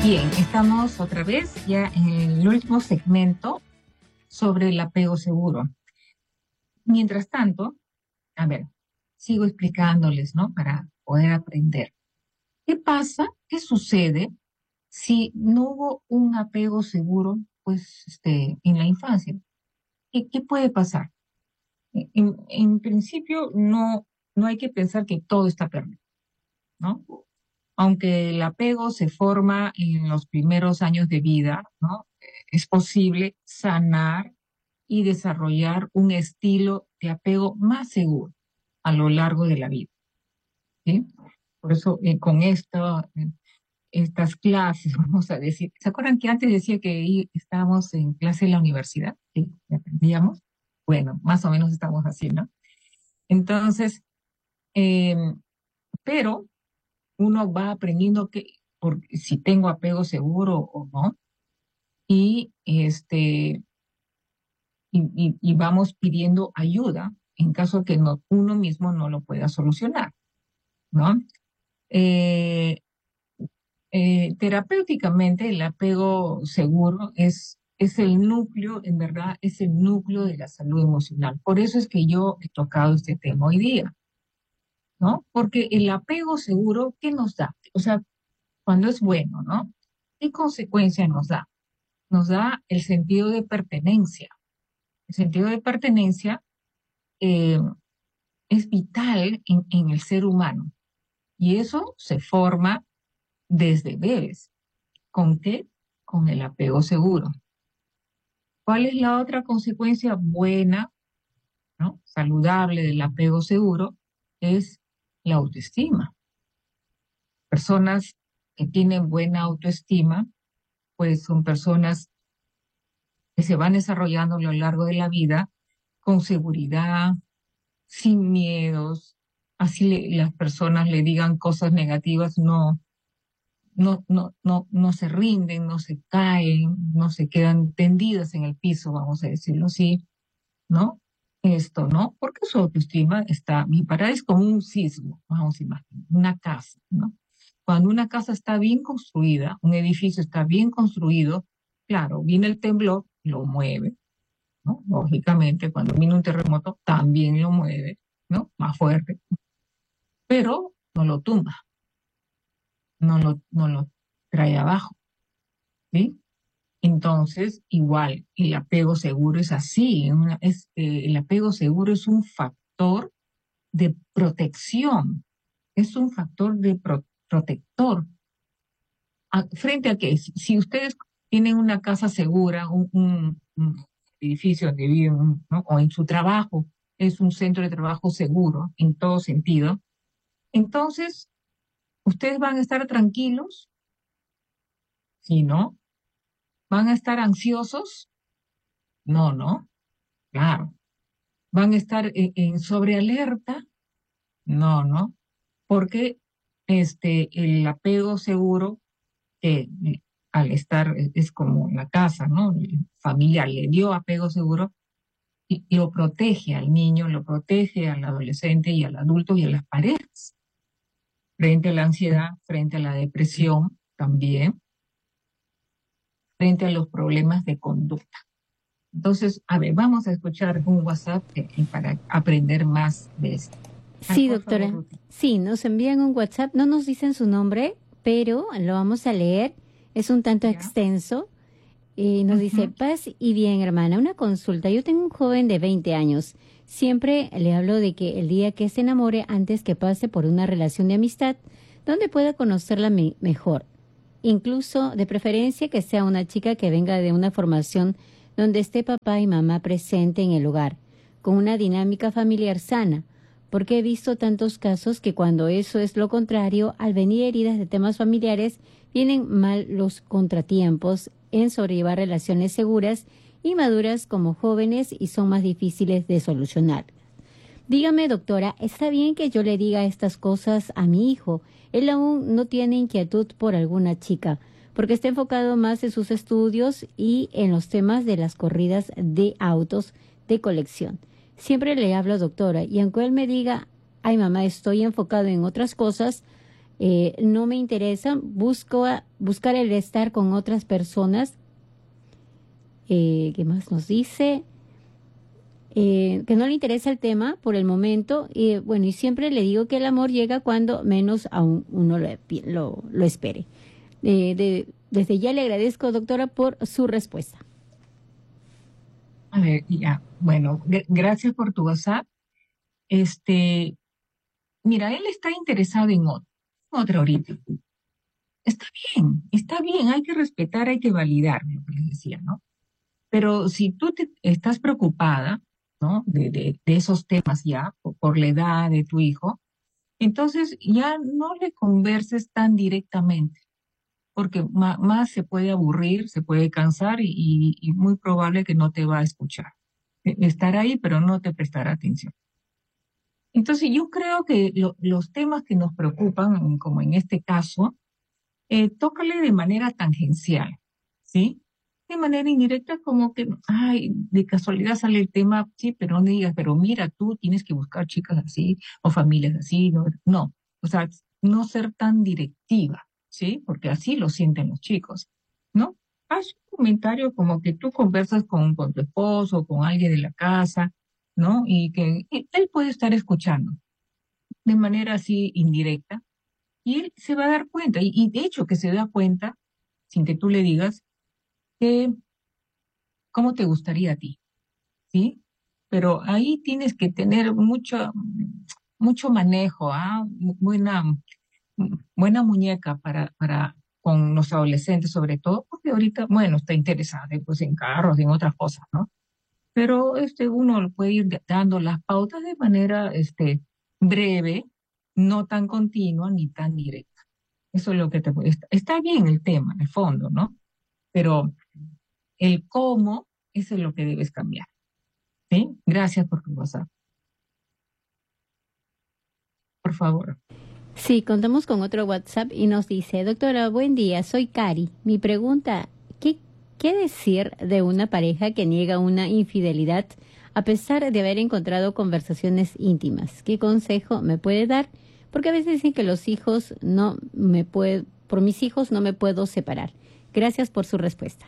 Bien, estamos otra vez ya en el último segmento sobre el apego seguro. Mientras tanto, a ver, sigo explicándoles, ¿no? Para poder aprender. ¿Qué pasa? ¿Qué sucede si no hubo un apego seguro, pues, en la infancia? ¿Qué puede pasar? En principio, no hay que pensar que todo está perdido, ¿no? Aunque el apego se forma en los primeros años de vida, ¿no? Es posible sanar y desarrollar un estilo de apego más seguro a lo largo de la vida, ¿sí? Por eso, estas clases, vamos a decir, ¿se acuerdan que antes decía que ahí estábamos en clase en la universidad? ¿Sí? ¿Aprendíamos? Bueno, más o menos estamos así, ¿no? Entonces, eh, pero uno va aprendiendo si tengo apego seguro o no, y, y vamos pidiendo ayuda en caso que uno mismo no lo pueda solucionar, ¿no? Eh, Terapéuticamente, el apego seguro es el núcleo, en verdad, es el núcleo de la salud emocional. Por eso es que yo he tocado este tema hoy día, ¿no? Porque el apego seguro, ¿qué nos da? O sea, cuando es bueno, ¿no? ¿Qué consecuencia nos da? Nos da el sentido de pertenencia. El sentido de pertenencia eh, es vital en el ser humano y eso se forma desde bebés. ¿Con qué? Con el apego seguro. ¿Cuál es la otra consecuencia buena, ¿no? Saludable del apego seguro? Es la autoestima. Personas que tienen buena autoestima, pues son personas que se van desarrollando a lo largo de la vida con seguridad, sin miedos, así las personas le digan cosas negativas, no se rinden, no se caen, no se quedan tendidas en el piso, vamos a decirlo así, ¿no? Esto, ¿no? Porque su autoestima está bien parada, es como un sismo, vamos a imaginar, una casa, ¿no? Cuando una casa está bien construida, un edificio está bien construido, claro, viene el temblor, lo mueve, ¿no? Lógicamente, cuando viene un terremoto, también lo mueve, ¿no? Más fuerte, pero no lo tumba, no lo trae abajo, ¿sí? Entonces, igual, el apego seguro es así, el apego seguro es un factor de protección, es un factor de protector. ¿Frente a qué? Si ustedes tienen una casa segura, un edificio donde viven, ¿no? O en su trabajo, es un centro de trabajo seguro en todo sentido, entonces, ¿ustedes van a estar tranquilos? Si no, ¿van a estar ansiosos? No, no, claro. ¿Van a estar en sobrealerta? No, no, porque el apego seguro, al estar, es como la casa, ¿no? El familiar le dio apego seguro y lo protege al niño, lo protege al adolescente y al adulto y a las parejas, frente a la ansiedad, frente a la depresión también, frente a los problemas de conducta. Entonces, a ver, vamos a escuchar un WhatsApp para aprender más de esto. Sí, Por favor, doctora. Ruth. Sí, nos envían un WhatsApp. No nos dicen su nombre, pero lo vamos a leer. Es un tanto Ya. extenso. Y nos dice, Ujú. paz y bien, hermana. Una consulta. Yo tengo un joven de 20 años. Siempre le hablo de que el día que se enamore, antes que pase por una relación de amistad, donde pueda conocerla mejor. Incluso, de preferencia, que sea una chica que venga de una formación donde esté papá y mamá presente en el hogar, con una dinámica familiar sana, porque he visto tantos casos que cuando eso es lo contrario, al venir heridas de temas familiares, vienen mal los contratiempos en sobrellevar relaciones seguras y maduras como jóvenes y son más difíciles de solucionar. Dígame, doctora, ¿está bien que yo le diga estas cosas a mi hijo? Él aún no tiene inquietud por alguna chica, porque está enfocado más en sus estudios y en los temas de las corridas de autos de colección. Siempre le hablo, doctora, y aunque él me diga, ay mamá, estoy enfocado en otras cosas, no me interesa, buscar el estar con otras personas. ¿Qué más nos dice? Que no le interesa el tema por el momento. Y bueno, y siempre le digo que el amor llega cuando menos aún uno lo espere. Desde ya le agradezco, doctora, por su respuesta. A ver, ya, bueno, gracias por tu WhatsApp. Este, mira, él está interesado en otro ahorita. Está bien, hay que respetar, hay que validar lo que les decía, ¿no? Pero si tú estás preocupada, ¿no? De esos temas ya, por la edad de tu hijo, entonces ya no le converses tan directamente, porque más se puede aburrir, se puede cansar y muy probable que no te va a escuchar. Estará ahí, pero no te prestará atención. Entonces yo creo que los temas que nos preocupan, como en este caso, tócale de manera tangencial, ¿sí? De manera indirecta, como que, ay, de casualidad sale el tema, sí, pero no digas, pero mira, tú tienes que buscar chicas así o familias así, no, no, o sea, no ser tan directiva, ¿sí? Porque así lo sienten los chicos, ¿no? Haz un comentario como que tú conversas con tu esposo o con alguien de la casa, ¿no? Y que él puede estar escuchando de manera así indirecta y él se va a dar cuenta, y de hecho que se da cuenta, sin que tú le digas, que cómo te gustaría a ti, ¿sí? Pero ahí tienes que tener mucho manejo, ¿ah? Buena muñeca para con los adolescentes, sobre todo, porque ahorita, bueno, está interesada pues, en carros, en otras cosas, ¿no? Pero uno lo puede ir dando las pautas de manera breve, no tan continua ni tan directa. Eso es lo que está bien el tema, el fondo, ¿no? Pero el cómo, eso es lo que debes cambiar, ¿sí? Gracias por tu WhatsApp. Por favor. Sí, contamos con otro WhatsApp y nos dice, doctora, buen día, soy Cari. Mi pregunta, ¿qué decir de una pareja que niega una infidelidad a pesar de haber encontrado conversaciones íntimas? ¿Qué consejo me puede dar? Porque a veces dicen que los hijos no me puedo, por mis hijos no me puedo separar. Gracias por su respuesta.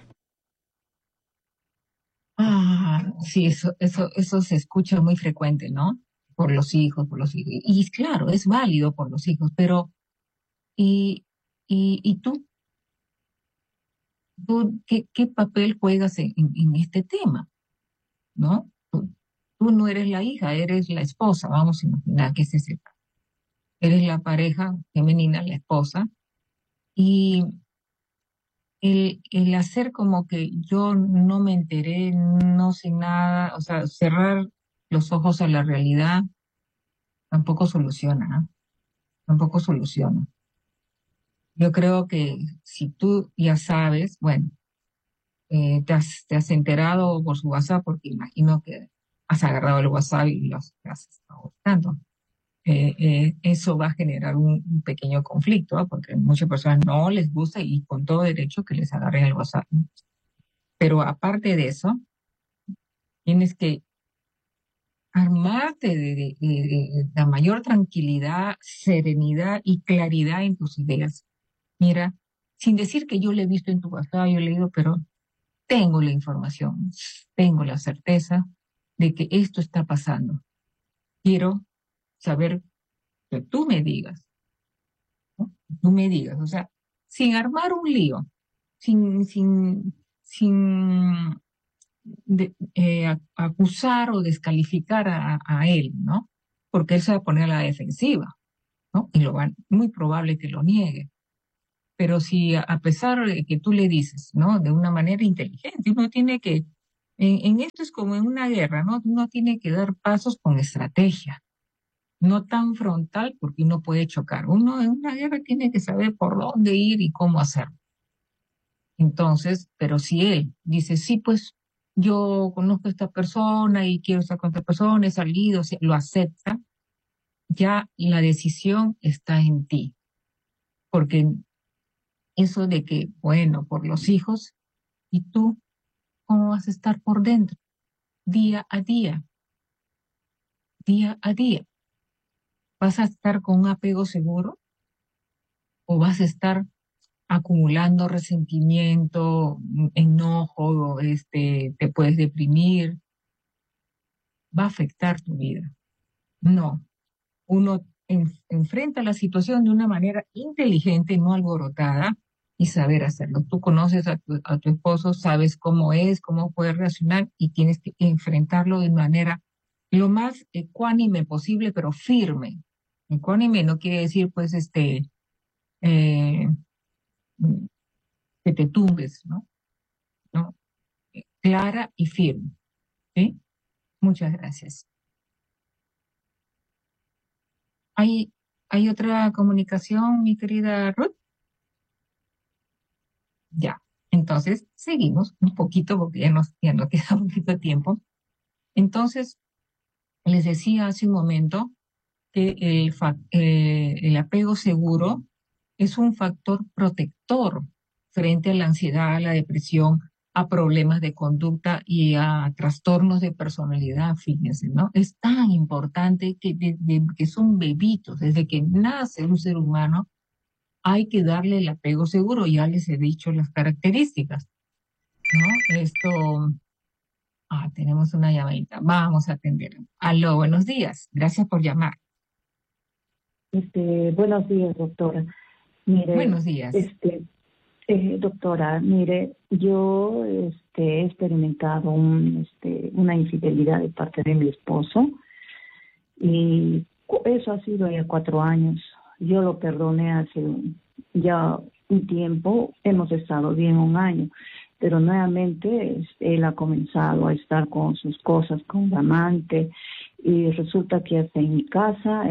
Ah, sí, eso se escucha muy frecuente, ¿no? Por los hijos. Y claro, es válido por los hijos, pero ¿y, y tú qué papel juegas en este tema, ¿no? Tú no eres la hija, eres la esposa, vamos a imaginar que se sepa. Eres la pareja femenina, la esposa, y el hacer como que yo no me enteré, no sé nada, o sea, cerrar los ojos a la realidad tampoco soluciona, ¿no? Tampoco soluciona. Yo creo que si tú ya sabes, bueno, te has enterado por su WhatsApp, porque imagino que has agarrado el WhatsApp y has estado buscando. Eso va a generar un pequeño conflicto, ¿ah? Porque a muchas personas no les gusta y con todo derecho que les agarren el WhatsApp, ¿no? Pero aparte de eso, tienes que armarte de la mayor tranquilidad, serenidad y claridad en tus ideas. Mira, sin decir que yo le he visto en tu WhatsApp, yo he leído, pero tengo la información, tengo la certeza de que esto está pasando. Quiero saber que tú me digas, ¿no? Tú me digas, o sea, sin armar un lío, sin acusar o descalificar a él, ¿no? Porque él se va a poner a la defensiva, ¿no? Y muy probable que lo niegue. Pero si a pesar de que tú le dices, ¿no? De una manera inteligente, uno tiene que, en esto es como en una guerra, ¿no? Uno tiene que dar pasos con estrategia, no tan frontal porque uno puede chocar. Uno en una guerra tiene que saber por dónde ir y cómo hacerlo. Entonces, pero si él dice, sí, pues yo conozco a esta persona y quiero estar con esta persona, he salido, si lo acepta, ya la decisión está en ti. Porque eso de que, bueno, por los hijos, ¿y tú cómo vas a estar por dentro? Día a día, día a día. ¿Vas a estar con un apego seguro? o vas a estar acumulando resentimiento, enojo, te puedes deprimir, va a afectar tu vida. No, uno enfrenta la situación de una manera inteligente, no alborotada, y saber hacerlo. Tú conoces a tu esposo, sabes cómo es, cómo puede reaccionar y tienes que enfrentarlo de manera lo más ecuánime posible, pero firme. Ecuánime no quiere decir, pues, eh, que te tumbes, ¿no? ¿No? Clara y firme, ¿sí? Muchas gracias. ¿Hay, hay otra comunicación, mi querida Ruth? Ya. Entonces, seguimos un poquito porque ya nos queda un poquito de tiempo. Entonces, les decía hace un momento que el apego seguro es un factor protector frente a la ansiedad, a la depresión, a problemas de conducta y a trastornos de personalidad, fíjense, ¿no? Es tan importante que desde que son bebitos, desde que nace un ser humano, hay que darle el apego seguro. Ya les he dicho las características, ¿no? Tenemos una llamadita. Vamos a atender. Aló, buenos días. Gracias por llamar. Buenos días, doctora. Mire, Buenos días. doctora, mire, yo he experimentado una infidelidad de parte de mi esposo y eso ha sido ya 4 años. Yo lo perdoné hace ya un tiempo, hemos estado bien un año, pero nuevamente él ha comenzado a estar con sus cosas, con la amante, y resulta que hasta en mi casa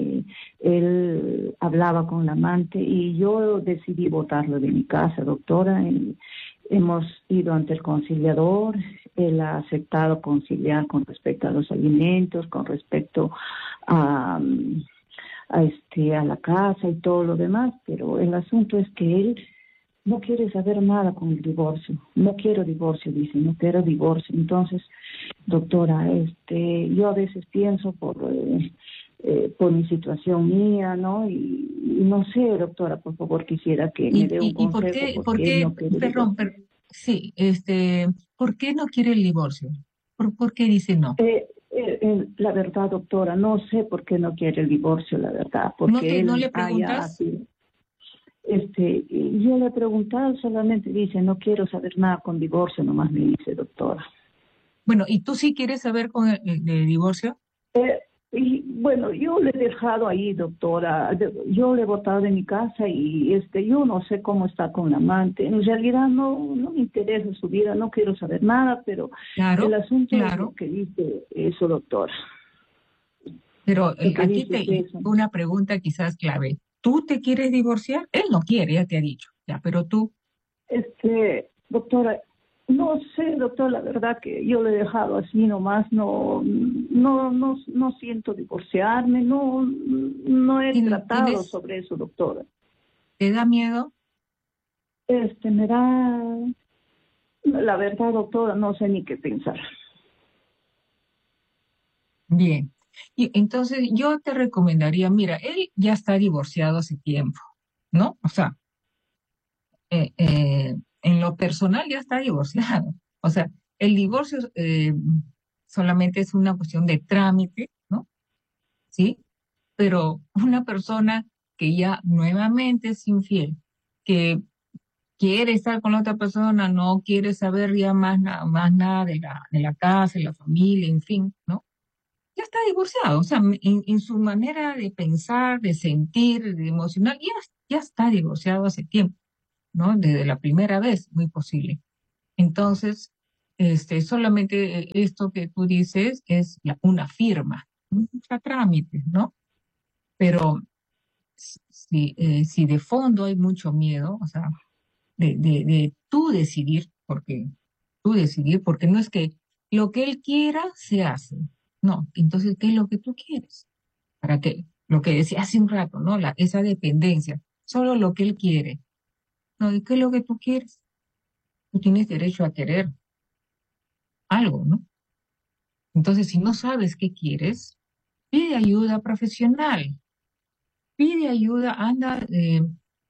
él hablaba con la amante y yo decidí botarlo de mi casa, doctora. Hemos ido ante el conciliador, él ha aceptado conciliar con respecto a los alimentos, con respecto a, a la casa y todo lo demás, pero el asunto es que él no quiere saber nada con el divorcio. No quiero divorcio, dice, no quiero divorcio. Entonces, doctora, yo a veces pienso por mi situación mía, ¿no? Y no sé, doctora, por favor, quisiera que me dé un Y consejo por porque él qué, no quiere perdón, divorcio. sí, ¿por qué no quiere el divorcio? ¿Por qué dice no? La verdad, doctora, no sé por qué no quiere el divorcio, la verdad, porque No él le haya preguntas? sido. Y yo le he preguntado, solamente dice, no quiero saber nada con divorcio, nomás me dice, doctora. Bueno, ¿y tú sí quieres saber con el divorcio? Eh, y bueno, yo le he dejado ahí, doctora. Yo le he botado de mi casa y yo no sé cómo está con la amante. En realidad no me interesa su vida, no quiero saber nada, pero el Claro, asunto es lo claro, que dice eso, doctora. pero Lo que aquí dice es te eso. una pregunta quizás clave. ¿Tú te quieres divorciar? Él no quiere, ya te ha dicho, ya, pero tú, Doctora, no sé, doctor, la verdad que yo le he dejado así nomás, no siento divorciarme, no he tratado tienes, sobre eso, doctora. te da miedo? Me da, la verdad, doctora, no sé ni qué pensar. Bien. Y entonces yo te recomendaría, mira, él ya está divorciado hace tiempo, ¿no? O sea, en lo personal ya está divorciado. O sea, el divorcio solamente es una cuestión de trámite, ¿no? ¿Sí? Pero una persona que ya nuevamente es infiel, que quiere estar con la otra persona, no quiere saber ya más nada de la casa, de la familia, en fin, ¿no? Ya está divorciado, o sea, en su manera de pensar, de sentir, de emocionar, ya está divorciado hace tiempo, ¿no? Desde la primera vez, muy posible. Entonces, solamente esto que tú dices es una firma, un trámite, ¿no? Pero si de fondo hay mucho miedo, o sea, de tú decidir, porque no es que lo que él quiera se hace, no, entonces, ¿qué es lo que tú quieres? ¿Para qué? Lo que decía hace un rato, ¿no? Esa dependencia, solo lo que él quiere, no, ¿y qué es lo que tú quieres? Tú tienes derecho a querer algo, ¿no? Entonces, si no sabes qué quieres, pide ayuda profesional, pide ayuda, anda,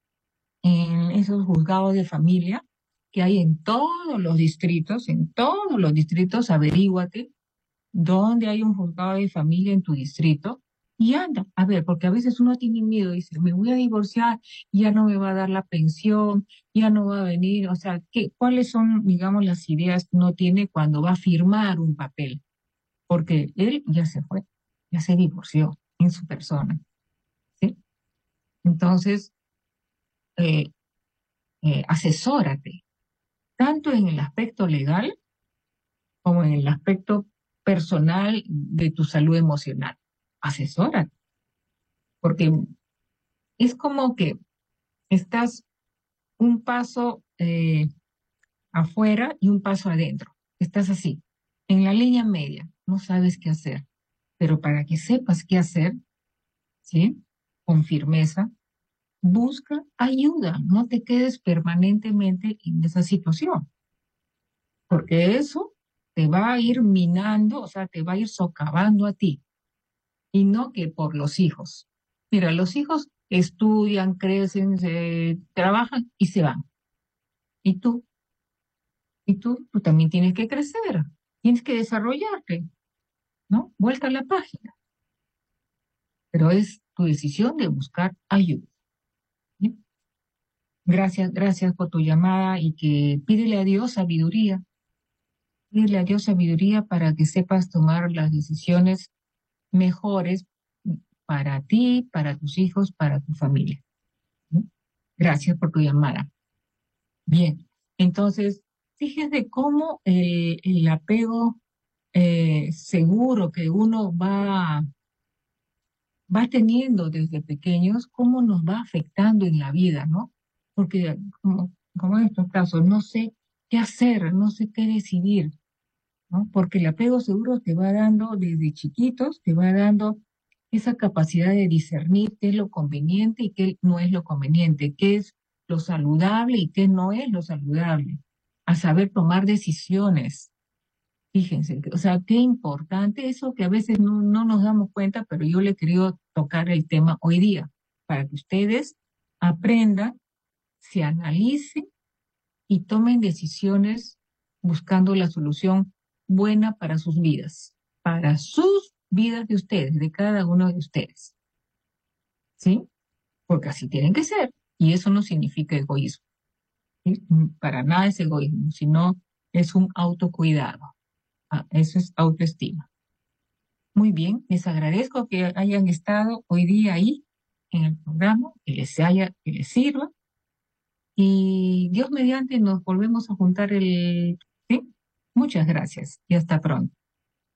en esos juzgados de familia que hay en todos los distritos, averíguate dónde hay un juzgado de familia en tu distrito y anda, a ver, porque a veces uno tiene miedo, dice, me voy a divorciar, ya no me va a dar la pensión, ya no va a venir, o sea, ¿cuáles son, digamos, las ideas que uno tiene cuando va a firmar un papel? Porque él ya se fue, ya se divorció en su persona, ¿sí? Entonces, eh, asesórate, tanto en el aspecto legal como en el aspecto personal de tu salud emocional. Asesórate, porque es como que estás un paso afuera y un paso adentro. Estás así, en la línea media, no sabes qué hacer, pero para que sepas qué hacer, ¿sí? Con firmeza, busca ayuda, no te quedes permanentemente en esa situación, porque eso te va a ir minando, o sea, te va a ir socavando a ti, y no que por los hijos. Mira, los hijos estudian, crecen, trabajan y se van. ¿Y tú? Tú también tienes que crecer, tienes que desarrollarte, ¿no? Vuelta a la página, pero es tu decisión de buscar ayuda. ¿Sí? Gracias, gracias por tu llamada y que pídele a Dios sabiduría para que sepas tomar las decisiones mejores para ti, para tus hijos, para tu familia. ¿Sí? Gracias por tu llamada. Bien, entonces, fíjense cómo el apego seguro que uno va teniendo desde pequeños, cómo nos va afectando en la vida, ¿no? Porque como en estos casos, no sé qué hacer, no sé qué decidir, ¿no? Porque el apego seguro te va dando desde chiquitos, te va dando esa capacidad de discernir qué es lo conveniente y qué no es lo conveniente, qué es lo saludable y qué no es lo saludable, a saber tomar decisiones. Fíjense, o sea, qué importante eso que a veces no nos damos cuenta, pero yo le he querido tocar el tema hoy día, para que ustedes aprendan, se analicen y tomen decisiones buscando la solución buena para sus vidas de ustedes, de cada uno de ustedes, ¿sí? Porque así tienen que ser, y eso no significa egoísmo, ¿sí? Para nada es egoísmo, sino es un autocuidado, eso es autoestima. Muy bien, les agradezco que hayan estado hoy día ahí en el programa, que les sirva. Y Dios mediante nos volvemos a juntar ¿sí? Muchas gracias y hasta pronto.